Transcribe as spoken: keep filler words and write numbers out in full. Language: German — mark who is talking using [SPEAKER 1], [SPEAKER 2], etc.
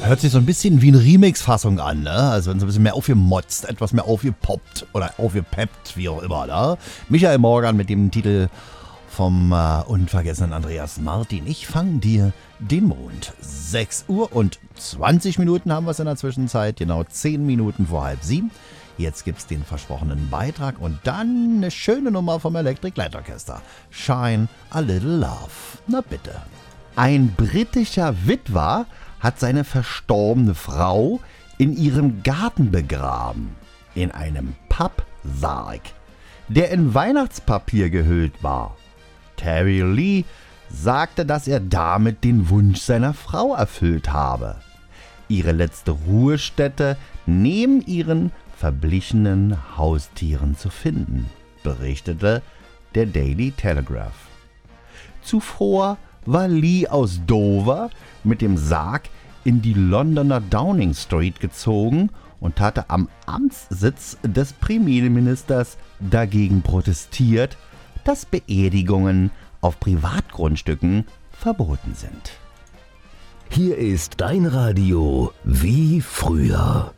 [SPEAKER 1] hört sich so ein bisschen wie eine Remix-Fassung an, ne? Also so ein bisschen mehr aufgemotzt, etwas mehr aufgepoppt oder aufgepeppt, wie auch immer, ne? Michael Morgan mit dem Titel vom äh, unvergessenen Andreas Martin. Ich fang dir den Mond. sechs Uhr und zwanzig Minuten haben wir es in der Zwischenzeit, genau zehn Minuten vor halb sieben. Jetzt gibt's den versprochenen Beitrag und dann eine schöne Nummer vom Electric Light Orchestra. Shine a Little Love. Na bitte. Ein britischer Witwer hat seine verstorbene Frau in ihrem Garten begraben. In einem Pappsarg, der in Weihnachtspapier gehüllt war. Terry Lee sagte, dass er damit den Wunsch seiner Frau erfüllt habe. Ihre letzte Ruhestätte neben ihren verblichenen Haustieren zu finden, berichtete der Daily Telegraph. Zuvor war Lee aus Dover mit dem Sarg in die Londoner Downing Street gezogen und hatte am Amtssitz des Premierministers dagegen protestiert, dass Beerdigungen auf Privatgrundstücken verboten sind.
[SPEAKER 2] Hier ist dein Radio wie früher.